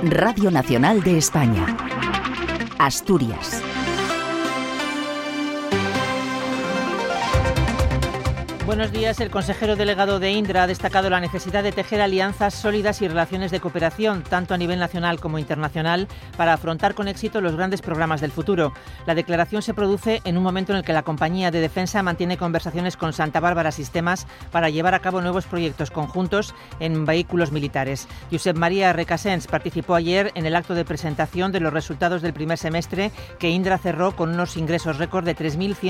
Radio Nacional de España. Asturias. Buenos días. El consejero delegado de Indra ha destacado la necesidad de tejer alianzas sólidas y relaciones de cooperación, tanto a nivel nacional como internacional, para afrontar con éxito los grandes programas del futuro. La declaración se produce en un momento en el que la compañía de defensa mantiene conversaciones con Santa Bárbara Sistemas para llevar a cabo nuevos proyectos conjuntos en vehículos militares. Josep María Recasens participó ayer en el acto de presentación de los resultados del primer semestre, que Indra cerró con unos ingresos récord de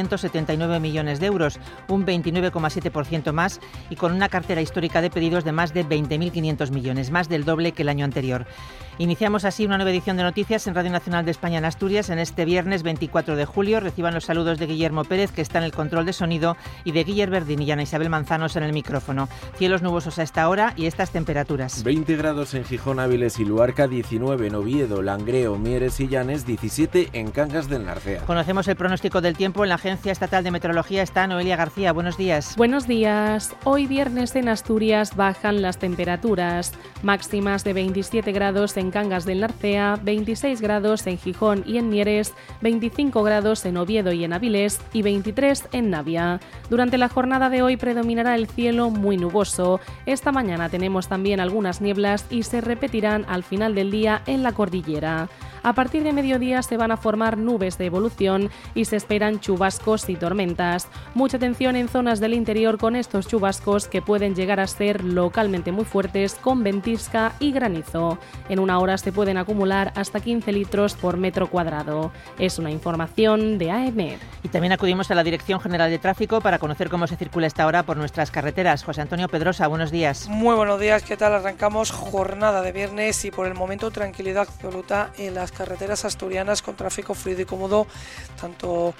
3.179 millones de euros, un 29,7% más, y con una cartera histórica de pedidos de más de 20.500 millones, más del doble que el año anterior. Iniciamos así una nueva edición de noticias en Radio Nacional de España en Asturias en este viernes 24 de julio. Reciban los saludos de Guillermo Pérez, que está en el control de sonido, y de Guillermo Verdín y Ana Isabel Manzanos en el micrófono. Cielos nubosos a esta hora y estas temperaturas. 20 grados en Gijón, Áviles y Luarca, 19 en Oviedo, Langreo, Mieres y Llanes, 17 en Cangas del Narcea. Conocemos el pronóstico del tiempo. En la Agencia Estatal de Meteorología está Noelia García. Buenos días. Buenos días. Hoy viernes en Asturias bajan las temperaturas. Máximas de 27 grados en Cangas del Narcea, 26 grados en Gijón y en Mieres, 25 grados en Oviedo y en Avilés y 23 en Navia. Durante la jornada de hoy predominará el cielo muy nuboso. Esta mañana tenemos también algunas nieblas y se repetirán al final del día en la cordillera. A partir de mediodía se van a formar nubes de evolución y se esperan chubascos y tormentas. Mucha atención en zonas del interior con estos chubascos, que pueden llegar a ser localmente muy fuertes, con ventisca y granizo. En una hora se pueden acumular hasta 15 litros por metro cuadrado. Es una información de AEMET. Y también acudimos a la Dirección General de Tráfico para conocer cómo se circula esta hora por nuestras carreteras. José Antonio Pedrosa, buenos días. Muy buenos días, ¿qué tal? Arrancamos jornada de viernes y por el momento tranquilidad absoluta en las carreteras asturianas, con tráfico fluido y cómodo tanto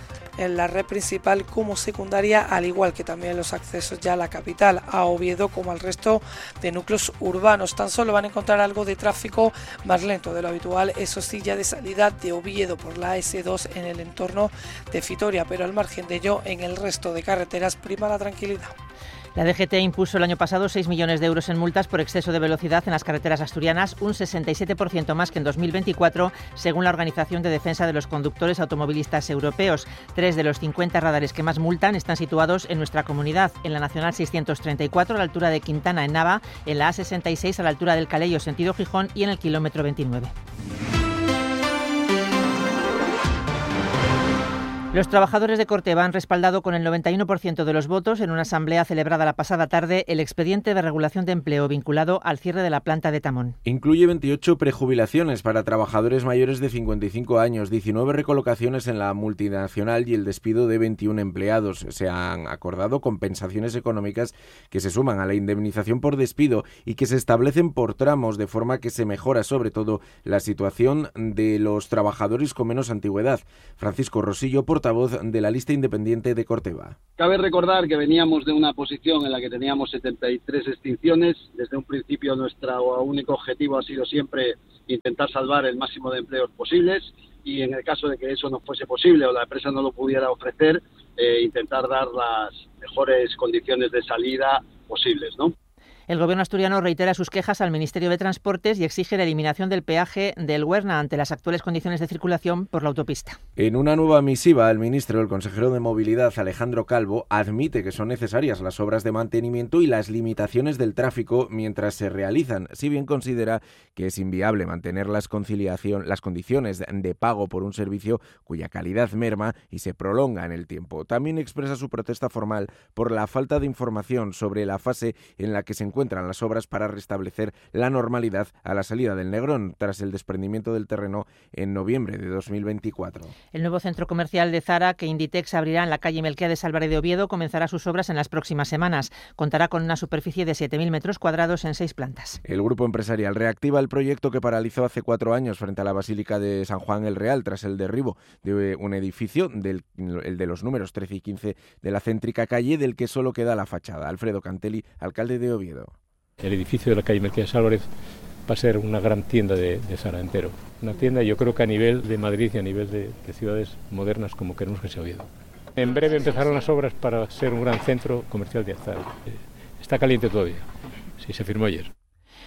en la red principal como secundaria, al igual que también los accesos ya a la capital, a Oviedo, como al resto de núcleos urbanos. Tan solo van a encontrar algo de tráfico más lento de lo habitual, eso sí, ya de salida de Oviedo por la S2 en el entorno de Vitoria, pero al margen de ello, en el resto de carreteras prima la tranquilidad. La DGT impuso el año pasado 6 millones de euros en multas por exceso de velocidad en las carreteras asturianas, un 67% más que en 2024, según la Organización de Defensa de los Conductores Automovilistas Europeos. 3 de los 50 radares que más multan están situados en nuestra comunidad: en la Nacional 634 a la altura de Quintana, en Nava, en la A66 a la altura del Calello, sentido Gijón, y en el kilómetro 29. Los trabajadores de Corteva han respaldado con el 91% de los votos en una asamblea celebrada la pasada tarde el expediente de regulación de empleo vinculado al cierre de la planta de Tamón. Incluye 28 prejubilaciones para trabajadores mayores de 55 años, 19 recolocaciones en la multinacional y el despido de 21 empleados. Se han acordado compensaciones económicas que se suman a la indemnización por despido y que se establecen por tramos, de forma que se mejora sobre todo la situación de los trabajadores con menos antigüedad. Francisco Rosillo, portavoz de la lista independiente de Corteva. Cabe recordar que veníamos de una posición en la que teníamos 73 extinciones. Desde un principio nuestro único objetivo ha sido siempre intentar salvar el máximo de empleos posibles, y en el caso de que eso no fuese posible o la empresa no lo pudiera ofrecer, intentar dar las mejores condiciones de salida posibles, ¿no? El Gobierno asturiano reitera sus quejas al Ministerio de Transportes y exige la eliminación del peaje del Huerna ante las actuales condiciones de circulación por la autopista. En una nueva misiva, el consejero de Movilidad, Alejandro Calvo, admite que son necesarias las obras de mantenimiento y las limitaciones del tráfico mientras se realizan, si bien considera que es inviable mantener las condiciones de pago por un servicio cuya calidad merma y se prolonga en el tiempo. También expresa su protesta formal por la falta de información sobre la fase en la que se encuentran las obras para restablecer la normalidad a la salida del Negrón, tras el desprendimiento del terreno en noviembre de 2024. El nuevo centro comercial de Zara, que Inditex abrirá en la calle Melquiades Álvarez de Oviedo, comenzará sus obras en las próximas semanas. Contará con una superficie de 7.000 metros cuadrados en 6 plantas. El grupo empresarial reactiva el proyecto que paralizó hace 4 años frente a la Basílica de San Juan el Real, tras el derribo de un edificio, el de los números 13 y 15 de la céntrica calle, del que solo queda la fachada. Alfredo Cantelli, alcalde de Oviedo. El edificio de la calle Melquiades Álvarez va a ser una gran tienda de Zara entero. Una tienda, yo creo que a nivel de Madrid y a nivel de ciudades modernas como queremos que sea Oviedo. En breve empezarán las obras para ser un gran centro comercial de Zara. Está caliente todavía, sí, se firmó ayer.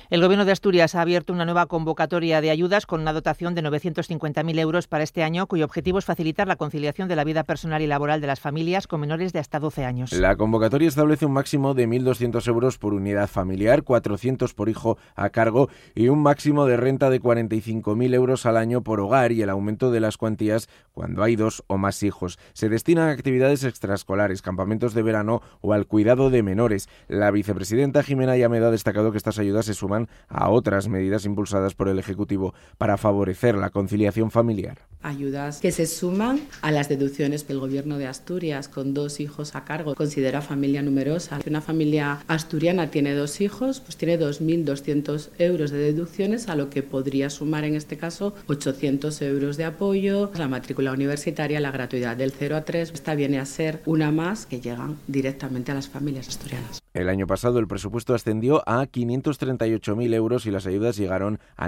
El Gobierno de Asturias ha abierto una nueva convocatoria de ayudas con una dotación de 950.000 euros para este año, cuyo objetivo es facilitar la conciliación de la vida personal y laboral de las familias con menores de hasta 12 años. La convocatoria establece un máximo de 1.200 euros por unidad familiar, 400 por hijo a cargo y un máximo de renta de 45.000 euros al año por hogar y el aumento de las cuantías cuando hay 2 o más hijos. Se destinan a actividades extraescolares, campamentos de verano o al cuidado de menores. La vicepresidenta Jimena Llamedo ha destacado que estas ayudas se suman a otras medidas impulsadas por el Ejecutivo para favorecer la conciliación familiar. Ayudas que se suman a las deducciones que el Gobierno de Asturias, con 2 hijos a cargo, considera familia numerosa. Si una familia asturiana tiene 2 hijos, pues tiene 2.200 euros de deducciones, a lo que podría sumar en este caso 800 euros de apoyo, la matrícula universitaria, la gratuidad del 0 a 3. Esta viene a ser una más que llegan directamente a las familias asturianas. El año pasado el presupuesto ascendió a 538.000 euros y las ayudas llegaron a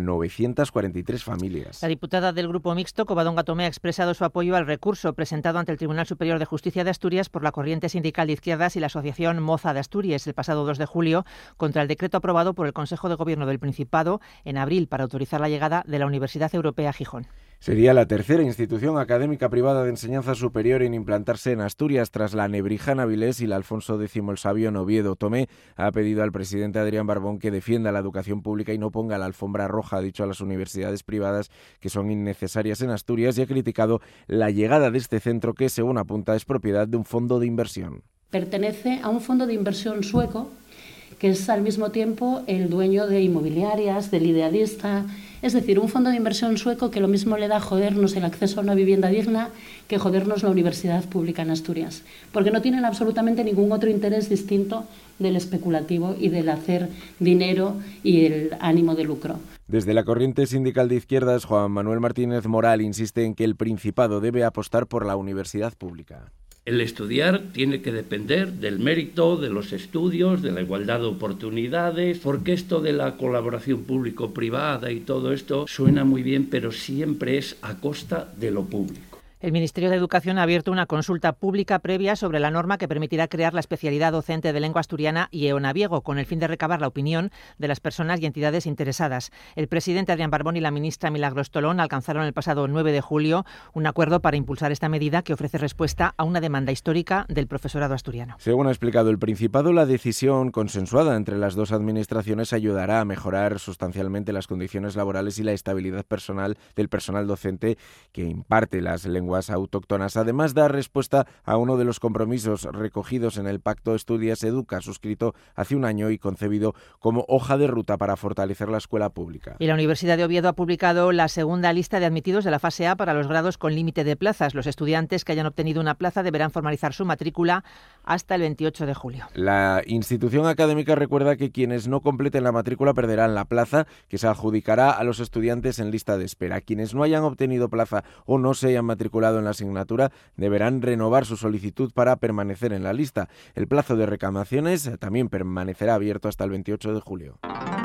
943 familias. La diputada del Grupo Mixto, Covadonga Tomé, ha expresado su apoyo al recurso presentado ante el Tribunal Superior de Justicia de Asturias por la Corriente Sindical de Izquierdas y la Asociación Moza de Asturias el pasado 2 de julio contra el decreto aprobado por el Consejo de Gobierno del Principado en abril para autorizar la llegada de la Universidad Europea a Gijón. Sería la tercera institución académica privada de enseñanza superior en implantarse en Asturias tras la Nebrijana Avilés y la Alfonso X el Sabio en Oviedo. Tomé ha pedido al presidente Adrián Barbón que defienda la educación pública y no ponga la alfombra roja, ha dicho, a las universidades privadas que son innecesarias en Asturias y ha criticado la llegada de este centro que, según apunta, es propiedad de un fondo de inversión. Pertenece a un fondo de inversión sueco que es al mismo tiempo el dueño de inmobiliarias, del Idealista, es decir, un fondo de inversión sueco que lo mismo le da jodernos el acceso a una vivienda digna que jodernos la universidad pública en Asturias, porque no tienen absolutamente ningún otro interés distinto del especulativo y del hacer dinero y el ánimo de lucro. Desde la Corriente Sindical de Izquierdas, Juan Manuel Martínez Moral insiste en que el Principado debe apostar por la universidad pública. El estudiar tiene que depender del mérito, de los estudios, de la igualdad de oportunidades, porque esto de la colaboración público-privada y todo esto suena muy bien, pero siempre es a costa de lo público. El Ministerio de Educación ha abierto una consulta pública previa sobre la norma que permitirá crear la especialidad docente de lengua asturiana y eonaviego, con el fin de recabar la opinión de las personas y entidades interesadas. El presidente Adrián Barbón y la ministra Milagros Tolón alcanzaron el pasado 9 de julio un acuerdo para impulsar esta medida que ofrece respuesta a una demanda histórica del profesorado asturiano. Según ha explicado el Principado, la decisión consensuada entre las dos administraciones ayudará a mejorar sustancialmente las condiciones laborales y la estabilidad personal del personal docente que imparte las lenguas autóctonas. Además, da respuesta a uno de los compromisos recogidos en el Pacto Estudias Educa, suscrito hace un año y concebido como hoja de ruta para fortalecer la escuela pública. Y la Universidad de Oviedo ha publicado la segunda lista de admitidos de la fase A para los grados con límite de plazas. Los estudiantes que hayan obtenido una plaza deberán formalizar su matrícula hasta el 28 de julio. La institución académica recuerda que quienes no completen la matrícula perderán la plaza, que se adjudicará a los estudiantes en lista de espera. Quienes no hayan obtenido plaza o no se hayan matriculado en la asignatura deberán renovar su solicitud para permanecer en la lista. El plazo de reclamaciones también permanecerá abierto hasta el 28 de julio.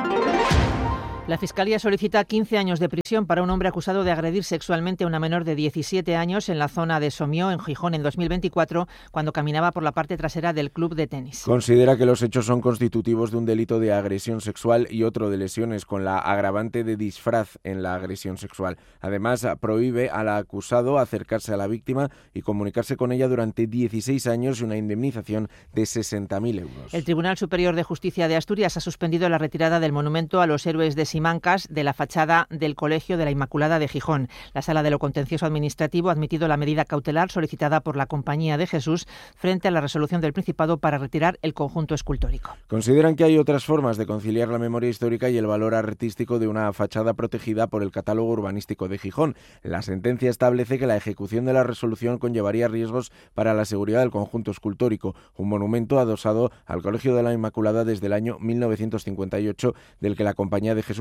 La Fiscalía solicita 15 años de prisión para un hombre acusado de agredir sexualmente a una menor de 17 años en la zona de Somió, en Gijón, en 2024, cuando caminaba por la parte trasera del club de tenis. Considera que los hechos son constitutivos de un delito de agresión sexual y otro de lesiones, con la agravante de disfraz en la agresión sexual. Además, prohíbe al acusado acercarse a la víctima y comunicarse con ella durante 16 años y una indemnización de 60.000 euros. El Tribunal Superior de Justicia de Asturias ha suspendido la retirada del monumento a los héroes de Simancas de la fachada del Colegio de la Inmaculada de Gijón. La Sala de lo Contencioso Administrativo ha admitido la medida cautelar solicitada por la Compañía de Jesús frente a la resolución del Principado para retirar el conjunto escultórico. Consideran que hay otras formas de conciliar la memoria histórica y el valor artístico de una fachada protegida por el Catálogo Urbanístico de Gijón. La sentencia establece que la ejecución de la resolución conllevaría riesgos para la seguridad del conjunto escultórico, un monumento adosado al Colegio de la Inmaculada desde el año 1958, del que la Compañía de Jesús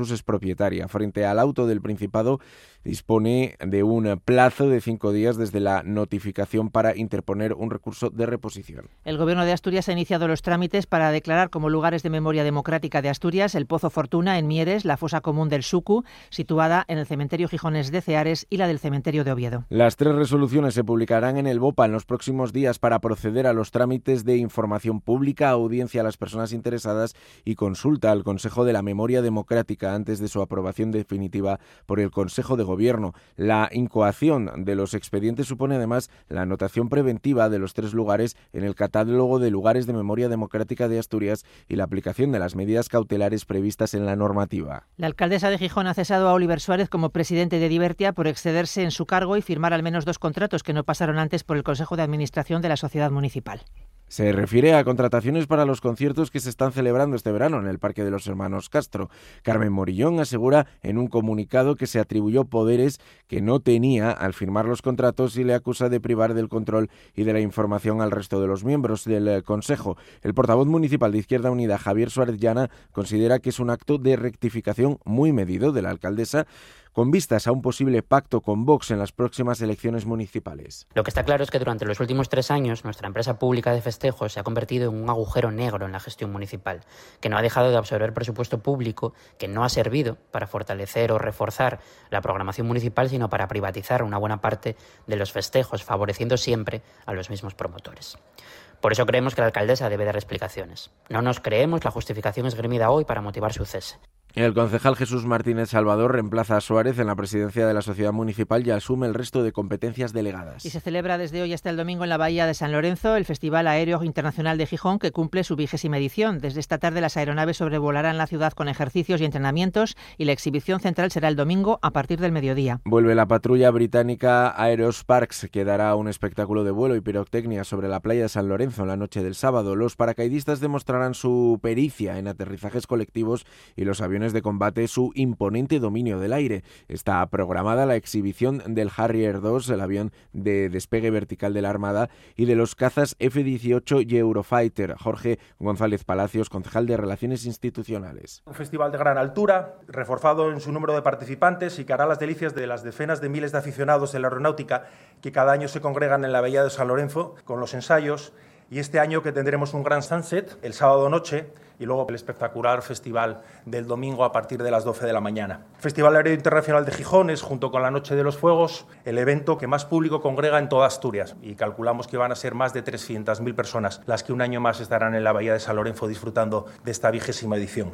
Recursos es propietaria. Frente al auto del Principado, dispone de un plazo de 5 días desde la notificación para interponer un recurso de reposición. El Gobierno de Asturias ha iniciado los trámites para declarar como lugares de memoria democrática de Asturias el Pozo Fortuna en Mieres, la fosa común del Sucu, situada en el cementerio Gijones de Ceares, y la del cementerio de Oviedo. Las 3 resoluciones se publicarán en el BOPA en los próximos días para proceder a los trámites de información pública, audiencia a las personas interesadas y consulta al Consejo de la Memoria Democrática antes de su aprobación definitiva por el Consejo de Gobierno. La incoación de los expedientes supone además la anotación preventiva de los 3 lugares en el catálogo de lugares de memoria democrática de Asturias y la aplicación de las medidas cautelares previstas en la normativa. La alcaldesa de Gijón ha cesado a Oliver Suárez como presidente de Divertia por excederse en su cargo y firmar al menos 2 contratos que no pasaron antes por el Consejo de Administración de la Sociedad Municipal. Se refiere a contrataciones para los conciertos que se están celebrando este verano en el Parque de los Hermanos Castro. Carmen Morillón asegura en un comunicado que se atribuyó poderes que no tenía al firmar los contratos y le acusa de privar del control y de la información al resto de los miembros del Consejo. El portavoz municipal de Izquierda Unida, Javier Suárez Llana, considera que es un acto de rectificación muy medido de la alcaldesa, con vistas a un posible pacto con Vox en las próximas elecciones municipales. Lo que está claro es que durante los últimos 3 años nuestra empresa pública de festejos se ha convertido en un agujero negro en la gestión municipal, que no ha dejado de absorber presupuesto público, que no ha servido para fortalecer o reforzar la programación municipal, sino para privatizar una buena parte de los festejos, favoreciendo siempre a los mismos promotores. Por eso creemos que la alcaldesa debe dar explicaciones. No nos creemos la justificación esgrimida hoy para motivar su cese. El concejal Jesús Martínez Salvador reemplaza a Suárez en la presidencia de la Sociedad Municipal y asume el resto de competencias delegadas. Y se celebra desde hoy hasta el domingo en la Bahía de San Lorenzo el Festival Aéreo Internacional de Gijón, que cumple su 20ª edición. Desde esta tarde las aeronaves sobrevolarán la ciudad con ejercicios y entrenamientos y la exhibición central será el domingo a partir del mediodía. Vuelve la patrulla británica Aerosparks, que dará un espectáculo de vuelo y pirotecnia sobre la playa de San Lorenzo en la noche del sábado. Los paracaidistas demostrarán su pericia en aterrizajes colectivos y los aviones de combate su imponente dominio del aire. Está programada la exhibición del Harrier II, el avión de despegue vertical de la Armada, y de los cazas F-18 y Eurofighter. Jorge González Palacios, concejal de Relaciones Institucionales. Un festival de gran altura, reforzado en su número de participantes y que hará las delicias de las decenas de miles de aficionados de la aeronáutica que cada año se congregan en la Bahía de San Lorenzo con los ensayos, y este año que tendremos un gran sunset el sábado noche y luego el espectacular festival del domingo a partir de las 12 de la mañana. Festival Aéreo Internacional de Gijón es, junto con la Noche de los Fuegos, el evento que más público congrega en toda Asturias, y calculamos que van a ser más de 300.000 personas las que un año más estarán en la Bahía de San Lorenzo disfrutando de esta 20ª edición.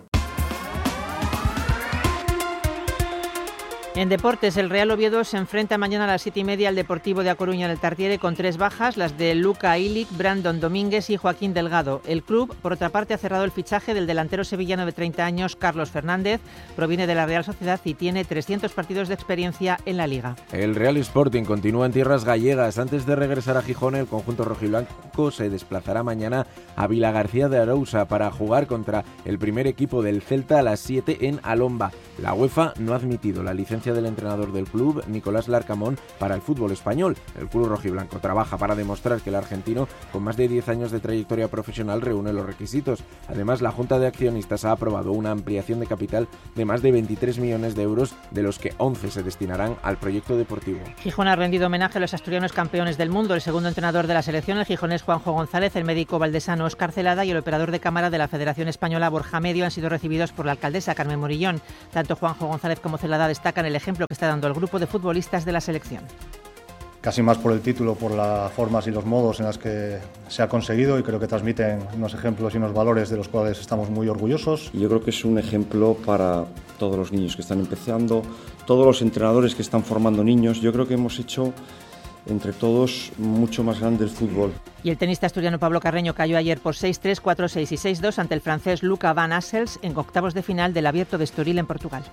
En deportes, el Real Oviedo se enfrenta mañana a las 7:30 al Deportivo de A Coruña en el Tartiere con 3 bajas, las de Luca Ilic, Brandon Domínguez y Joaquín Delgado. El club, por otra parte, ha cerrado el fichaje del delantero sevillano de 30 años, Carlos Fernández. Proviene de la Real Sociedad y tiene 300 partidos de experiencia en la Liga. El Real Sporting continúa en tierras gallegas. Antes de regresar a Gijón, el conjunto rojiblanco se desplazará mañana a Vilagarcía de Arousa para jugar contra el primer equipo del Celta a las 7 en Alomba. La UEFA no ha admitido la licencia del entrenador del club, Nicolás Larcamón, para el fútbol español. El club rojiblanco trabaja para demostrar que el argentino, con más de 10 años de trayectoria profesional, reúne los requisitos. Además, la Junta de Accionistas ha aprobado una ampliación de capital de más de 23 millones de euros, de los que 11 se destinarán al proyecto deportivo. Gijón ha rendido homenaje a los asturianos campeones del mundo. El segundo entrenador de la selección, el gijonés Juanjo González, el médico valdesano Óscar Celada y el operador de cámara de la Federación Española Borja Medio han sido recibidos por la alcaldesa Carmen Morillón. Tanto Juanjo González como Celada destacan el ejemplo que está dando el grupo de futbolistas de la selección. Casi más por el título, por las formas y los modos en las que se ha conseguido, y creo que transmiten unos ejemplos y unos valores de los cuales estamos muy orgullosos. Yo creo que es un ejemplo para todos los niños que están empezando, todos los entrenadores que están formando niños. Yo creo que hemos hecho entre todos mucho más grande el fútbol. Y el tenista asturiano Pablo Carreño cayó ayer por 6-3, 4-6 y 6-2 ante el francés Luca Van Assels en octavos de final del Abierto de Estoril en Portugal.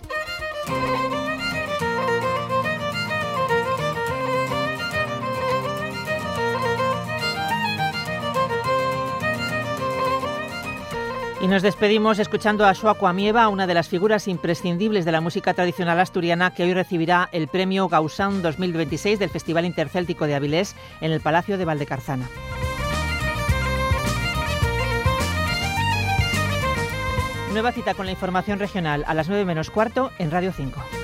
Y nos despedimos escuchando a Xoaco Amieva, una de las figuras imprescindibles de la música tradicional asturiana, que hoy recibirá el premio Gausán 2026 del Festival Intercéltico de Avilés en el Palacio de Valdecarzana. Nueva cita con la información regional a las 9 menos cuarto en Radio 5.